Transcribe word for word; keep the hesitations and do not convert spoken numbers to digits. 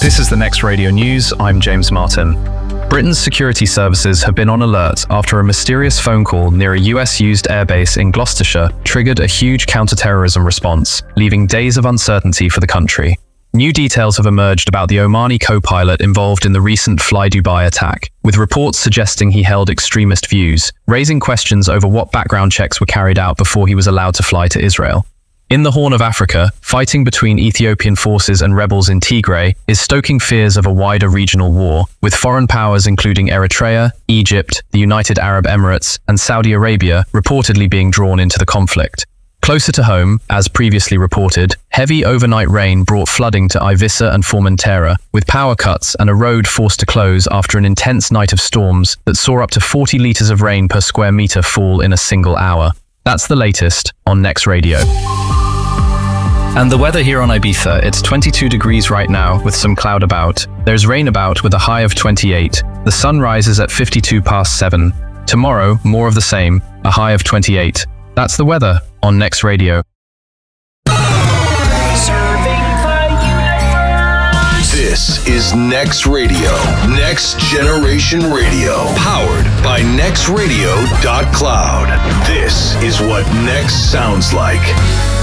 This is the Next Radio News. I'm James Martin. Britain's security services have been on alert after a mysterious phone call near a U S-used airbase in Gloucestershire triggered a huge counter-terrorism response, leaving days of uncertainty for the country. New details have emerged about the Omani co-pilot involved in the recent Fly Dubai attack, with reports suggesting he held extremist views, raising questions over what background checks were carried out before he was allowed to fly to Israel. In the Horn of Africa, fighting between Ethiopian forces and rebels in Tigray is stoking fears of a wider regional war, with foreign powers including Eritrea, Egypt, the United Arab Emirates, and Saudi Arabia reportedly being drawn into the conflict. Closer to home, as previously reported, heavy overnight rain brought flooding to Ibiza and Formentera, with power cuts and a road forced to close after an intense night of storms that saw up to forty litres of rain per square metre fall in a single hour. That's the latest on Next Radio. And the weather here on Ibiza, it's twenty-two degrees right now with some cloud about. There's rain about with a high of twenty-eight. The sun rises at fifty-two past seven. Tomorrow, more of the same, a high of twenty-eight. That's the weather on Next Radio. This is Next Radio, Next Generation Radio, powered by next radio dot cloud. This is what Next sounds like.